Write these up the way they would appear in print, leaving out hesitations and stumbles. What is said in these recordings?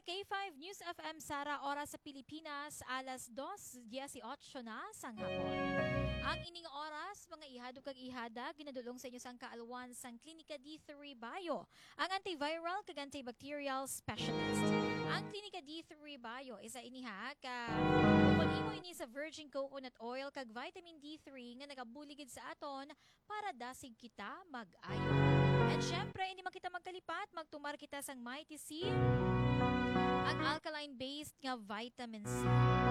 K5 News FM Sara, oras sa Pilipinas, alas 2:18 na sang hapon. Ang ining oras, mga ihadog kag ihada, ginadulong sa inyo sang kaalwan sang Klinika D3 Bio, ang antiviral kag antibacterial specialist. Ang Klinika D3 Bio isa iniha ka imo ini sa virgin coconut oil kag vitamin D3 nga nagabuligid sa aton para dasig kita mag-ayo. And syempre, hindi man kita magkalipat, magtumar kita sang Mighty C, ang alkaline-based nga vitamin C.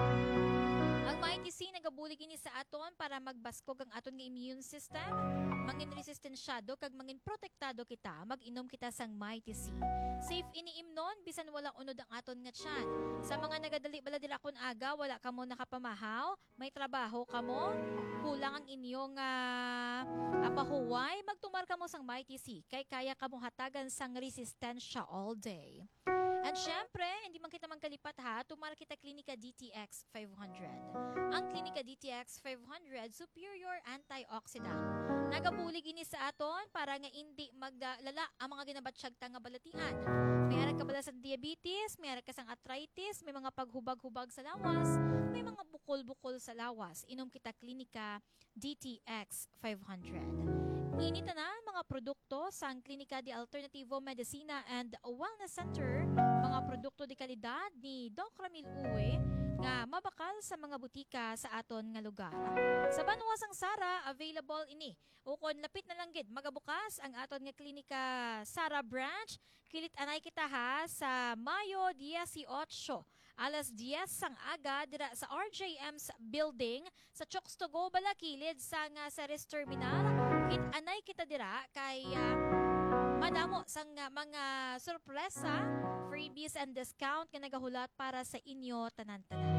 Ang Mighty C nagabulig ini sa aton para magbaskog ang aton nga immune system, mangin resistensyado kag mangin protektado kita, mag-inom kita sang Mighty C. Safe iniimnon bisan wala unod ang aton nga tiyan. Sa mga nagadali bala dira kun aga, wala kamo nakapamahaw, may trabaho kamo, kulang ang inyong apahuway, magtumar kamo sang Mighty C kay kaya kamo hatagan sang resistensya all day. And syempre, hindi man kita magkalipat ha, tumar kita Klinika DTX 500. Ang Klinika DTX 500, superior antioxidant. Nagabulig ini sa aton para nga hindi magdalala ang mga ginabatsyag nga balatian. May harag ka bala sa diabetes, may harag ka sang arthritis, may mga paghubag-hubag sa lawas, may mga bukol-bukol sa lawas. Inom kita Klinika DTX 500. Inita na mga produkto sa Klinika de Alternativo Medicina and Wellness Center, mga produkto de kalidad ni Doc Ramil Uwe nga mabakal sa mga butika sa aton nga lugar. Sa Banwasang Sara, available ini. Ukon lapit na lang gid magabukas ang aton nga Klinika Sara branch. Kilit anay kita ha sa Mayo 18, alas 10 sang aga dira sa RJM's building sa Chokstogo Balakilid sa nga sa Res Terminal. Kit anay kita dira kay madamo sang mga sorpresa, freebies and discount nga nagahulat para sa inyo tanan-tanan.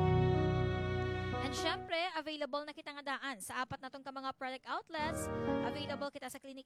And syempre, available na kita nga daan sa apat natong ka mga product outlets. Available kita sa Klinik